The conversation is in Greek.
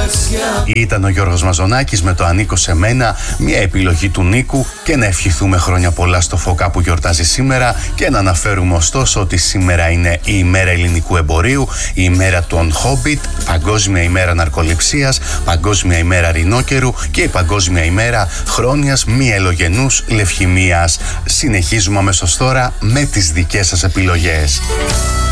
Ήταν ο Γιώργος Μαζονάκης με το «Ανήκω σε μένα», μια επιλογή του Νίκου, και να ευχηθούμε χρόνια πολλά στο Φωκά που γιορτάζει σήμερα, και να αναφέρουμε ωστόσο ότι σήμερα είναι η ημέρα ελληνικού εμπορίου, η ημέρα των Χόμπιτ, παγκόσμια ημέρα ναρκοληψίας, παγκόσμια ημέρα ρινόκερου και η παγκόσμια ημέρα χρόνιας μη ελογενούς λευχημίας. Συνεχίζουμε αμέσως τώρα με τις δικές σας επιλογές.